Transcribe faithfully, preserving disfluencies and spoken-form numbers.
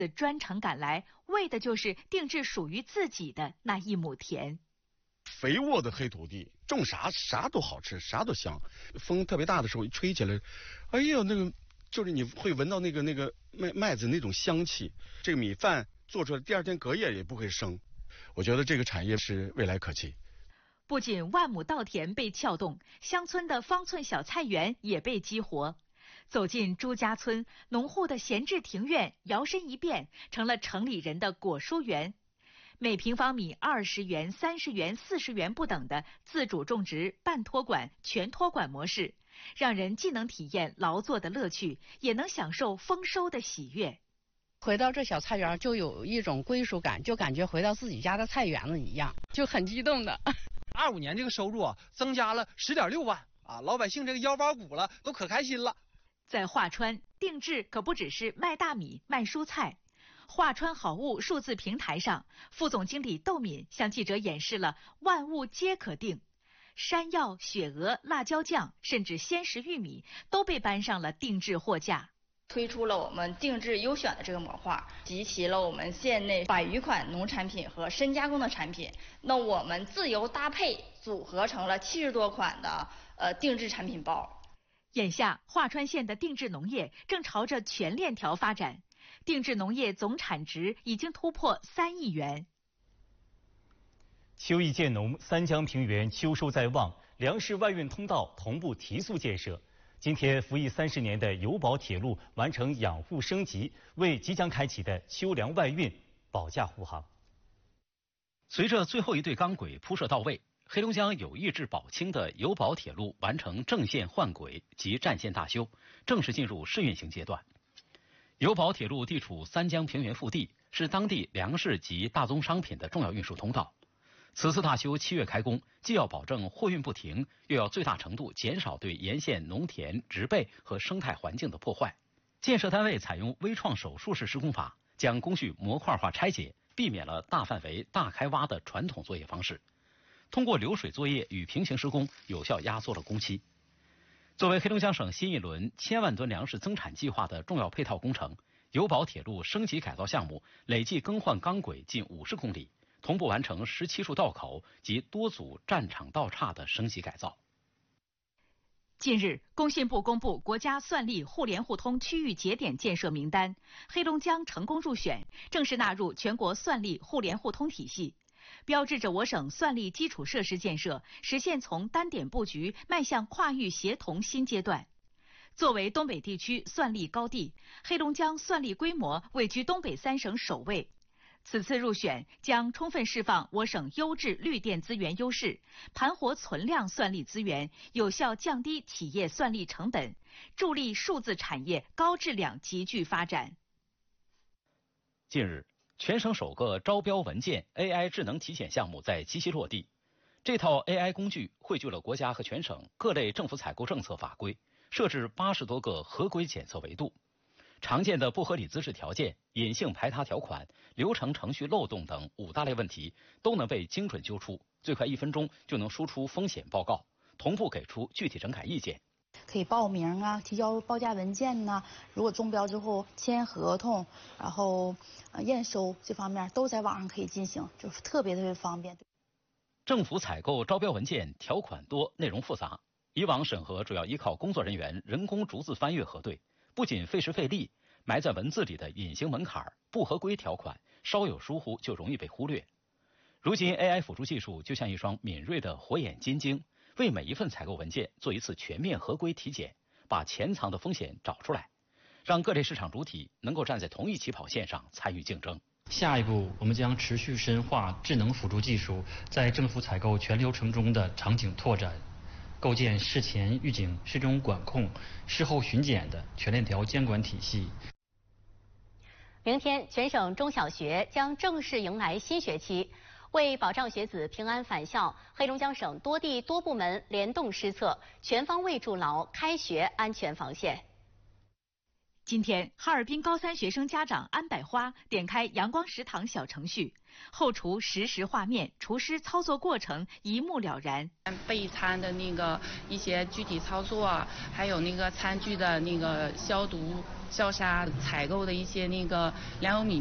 专程赶来，为的就是定制属于自己的那一亩田。 肥沃的黑土地，种啥啥都好吃，啥都香。风特别大的时候，一吹起来，哎呀，那个就是你会闻到那个那个麦麦子那种香气。这个米饭做出来，第二天隔夜也不会生。我觉得这个产业是未来可期。 不仅万亩稻田被撬动，乡村的方寸小菜园也被激活。走进朱家村，农户的闲置庭院摇身一变，成了城里人的果蔬园。每平方米二十元、三十元、四十元不等的自主种植、半托管、全托管模式，让人既能体验劳作的乐趣，也能享受丰收的喜悦。 回到这小菜园，就有一种归属感，就感觉回到自己家的菜园子一样，就很激动的。 二五年这个收入啊，增加了十点六万啊，老百姓这个腰包鼓了，都可开心了。 在华川，定制可不只是卖大米、卖蔬菜。华川好物数字平台上，副总经理窦敏向记者演示了万物皆可定，山药、雪鹅、辣椒酱，甚至鲜食玉米都被搬上了定制货架。 推出了我们定制优选的这个模块，集齐了我们县内百余款农产品和深加工的产品。那我们自由搭配组合成了七十多款的呃定制产品包。 眼下，华川县的定制农业正朝着全链条发展。定制农业总产值已经突破三亿元。 秋意渐浓，三江平原秋收在望，粮食外运通道同步提速建设。今天，服役三十年的油宝铁路完成养护升级，为即将开启的秋粮外运保驾护航。 随着最后一对钢轨铺设到位，黑龙江有意至宝清的油宝铁路完成正线换轨及战线大修，正式进入试运行阶段。油宝铁路地处三江平原腹地，是当地粮食及大宗商品的重要运输通道。此次大修七月开工，既要保证货运不停，又要最大程度减少对沿线农田、植被和生态环境的破坏。建设单位采用微创手术式施工法，将工序模块化拆解，避免了大范围大开挖的传统作业方式。通过流水作业与平行施工，有效压缩了工期。作为黑龙江省新一轮千万吨粮食增产计划的重要配套工程，油宝铁路升级改造项目累计更换钢轨近五十公里，同步完成十七处道口及多组战场道岔的升级改造。 近日，工信部公布国家算力互联互通区域节点建设名单，黑龙江成功入选，正式纳入全国算力互联互通体系。标志着我省算力基础设施建设实现从单点布局迈向跨域协同新阶段。作为东北地区算力高地，黑龙江算力规模位居东北三省首位。此次入选将充分释放我省优质绿电资源优势，盘活存量算力资源，有效降低企业算力成本，助力数字产业高质量集聚发展。 近日，全省首个招标文件 A I 智能体检项目在鸡西落地。这套 A I 工具汇聚了国家和全省各类政府采购政策法规，设置八十多个合规检测维度。常见的不合理资质条件、隐性排他条款、流程程序漏洞等五大类问题都能被精准揪出，最快一分钟就能输出风险报告，同步给出具体整改意见。 可以报名啊，提交报价文件呐、啊，如果中标之后签合同，然后呃验收这方面都在网上可以进行，就是特别特别方便。 政府采购招标文件条款多，内容复杂，以往审核主要依靠工作人员人工逐字翻阅核对，不仅费时费力，埋在文字里的隐形门槛、不合规条款稍有疏忽就容易被忽略。如今 A I 辅助技术就像一双敏锐的火眼金睛，为每一份采购文件做一次全面合规体检，把潜藏的风险找出来，让各类市场主体能够站在同一起跑线上参与竞争。 下一步，我们将持续深化智能辅助技术在政府采购全流程中的场景拓展，构建事前预警、事中管控、事后巡检的全链条监管体系。 明天，全省中小学将正式迎来新学期。为保障学子平安返校，黑龙江省多地多部门联动施策，全方位筑牢开学安全防线。 今天，哈尔滨高三学生家长安百花点开阳光食堂小程序，后厨实时画面、厨师操作过程一目了然。 备餐的那个一些具体操作，还有那个餐具的那个消毒、消杀、采购的一些那个良莠米